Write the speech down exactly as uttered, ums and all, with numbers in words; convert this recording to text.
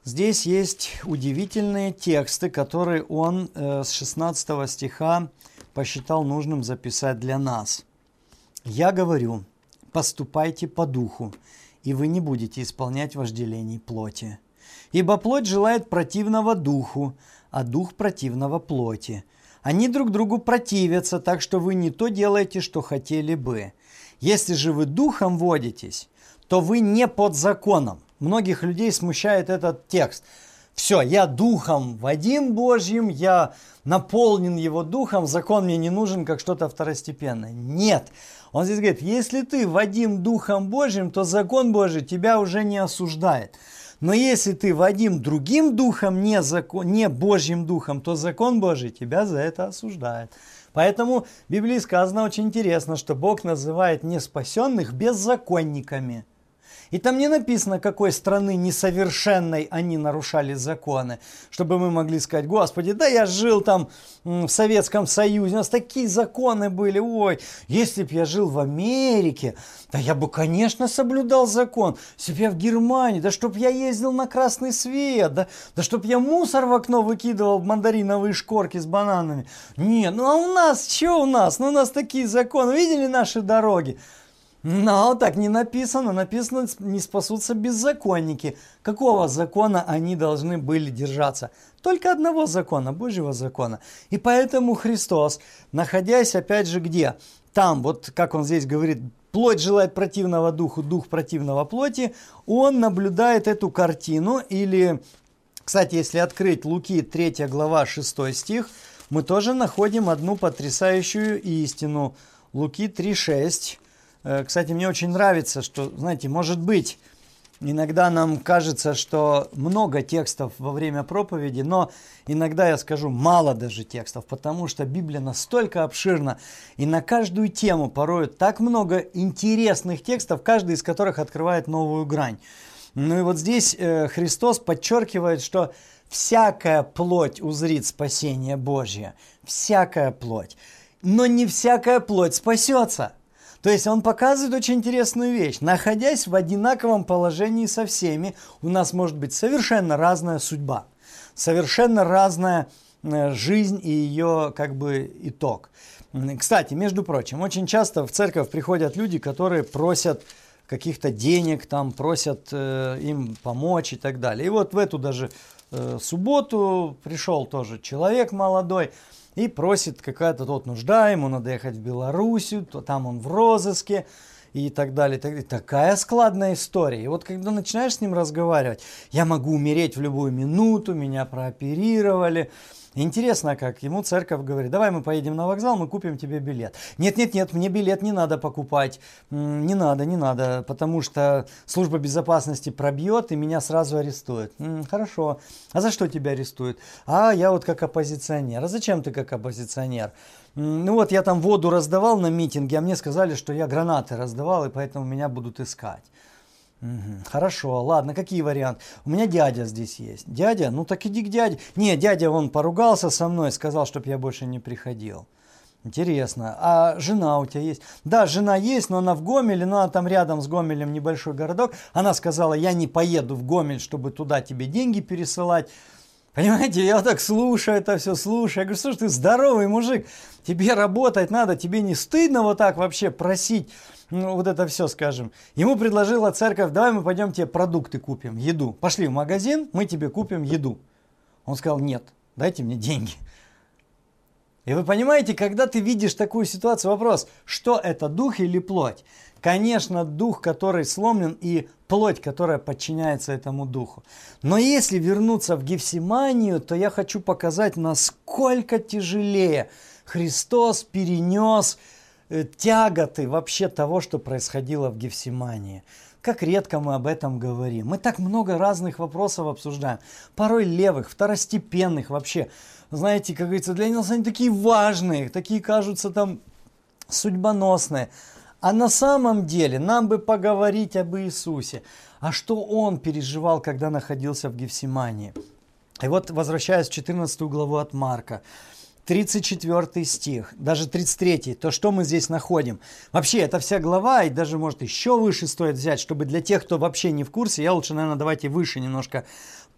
Здесь есть удивительные тексты, которые он э, с шестнадцатого стиха посчитал нужным записать для нас. «Я говорю, поступайте по духу, и вы не будете исполнять вожделений плоти. Ибо плоть желает противного духу, а дух противного плоти. Они друг другу противятся, так что вы не то делаете, что хотели бы. Если же вы духом водитесь, то вы не под законом». Многих людей смущает этот текст. Все, я духом водим Божьим, я наполнен его духом, закон мне не нужен, как что-то второстепенное. Нет. Он здесь говорит, если ты водим духом Божьим, то закон Божий тебя уже не осуждает. Но если ты водим другим духом, не, закон, не Божьим духом, то закон Божий тебя за это осуждает. Поэтому в Библии сказано очень интересно, что Бог называет неспасенных беззаконниками. И там не написано, какой страны несовершенной они нарушали законы, чтобы мы могли сказать, Господи, да я жил там в Советском Союзе, у нас такие законы были, ой, если бы я жил в Америке, да я бы, конечно, соблюдал закон, если бы я в Германии, да чтоб я ездил на красный свет, да, да чтоб я мусор в окно выкидывал, мандариновые шкорки с бананами. Нет, ну а у нас, что у нас, ну у нас такие законы, видели наши дороги? Но так не написано. Написано, не спасутся беззаконники. Какого закона они должны были держаться? Только одного закона, Божьего закона. И поэтому Христос, находясь опять же где? Там, вот как он здесь говорит, плоть желает противного духу, дух противного плоти. Он наблюдает эту картину. Или, кстати, если открыть Луки третья глава шестой стих, мы тоже находим одну потрясающую истину. Луки три шесть. Кстати, мне очень нравится, что, знаете, может быть, иногда нам кажется, что много текстов во время проповеди, но иногда я скажу мало даже текстов, потому что Библия настолько обширна, и на каждую тему порой так много интересных текстов, каждый из которых открывает новую грань. Ну и вот здесь Христос подчеркивает, что всякая плоть узрит спасение Божье, всякая плоть, но не всякая плоть спасется. То есть он показывает очень интересную вещь. Находясь в одинаковом положении со всеми, у нас может быть совершенно разная судьба, совершенно разная жизнь и ее как бы итог. Кстати, между прочим, очень часто в церковь приходят люди, которые просят каких-то денег, там, просят э, им помочь и так далее. И вот в эту даже э, субботу пришел тоже человек молодой, и просит, какая-то тот нужда, ему надо ехать в Белоруссию, то там он в розыске и так далее, и так далее. Такая складная история. И вот когда начинаешь с ним разговаривать, я могу умереть в любую минуту, меня прооперировали. Интересно, как ему церковь говорит, давай мы поедем на вокзал, мы купим тебе билет. Нет-нет-нет, мне билет не надо покупать, не надо, не надо, потому что служба безопасности пробьет и меня сразу арестует. Хорошо, а за что тебя арестуют? А я вот как оппозиционер. А зачем ты как оппозиционер? Ну вот я там воду раздавал на митинге, а мне сказали, что я гранаты раздавал, и поэтому меня будут искать. Угу. Хорошо, ладно, какие варианты? У меня дядя здесь есть. Дядя? Ну так иди к дяде. Не, дядя он поругался со мной, сказал, чтобы я больше не приходил. Интересно. А жена у тебя есть? Да, жена есть, но она в Гомеле, но она там рядом с Гомелем небольшой городок. Она сказала, я не поеду в Гомель, чтобы туда тебе деньги пересылать. Понимаете, я вот так слушаю это все, слушаю. Я говорю, слушай, ты здоровый мужик, тебе работать надо, тебе не стыдно вот так вообще просить, ну вот это все, скажем. Ему предложила церковь, давай мы пойдем тебе продукты купим, еду. Пошли в магазин, мы тебе купим еду. Он сказал, нет, дайте мне деньги. И вы понимаете, когда ты видишь такую ситуацию, вопрос, что это, дух или плоть? Конечно, дух, который сломлен, и плоть, которая подчиняется этому духу. Но если вернуться в Гефсиманию, то я хочу показать, насколько тяжелее Христос перенес тяготы вообще того, что происходило в Гефсимании. Как редко мы об этом говорим. Мы так много разных вопросов обсуждаем. Порой левых, второстепенных вообще. Знаете, как говорится, для нас они такие важные, такие кажутся там судьбоносные. А на самом деле нам бы поговорить об Иисусе. А что Он переживал, когда находился в Гефсимании? И вот, возвращаясь в четырнадцатую главу от Марка, тридцать четвёртый стих, даже тридцать третий, то что мы здесь находим? Вообще, это вся глава, и даже, может, еще выше стоит взять, чтобы для тех, кто вообще не в курсе, я лучше, наверное, давайте выше немножко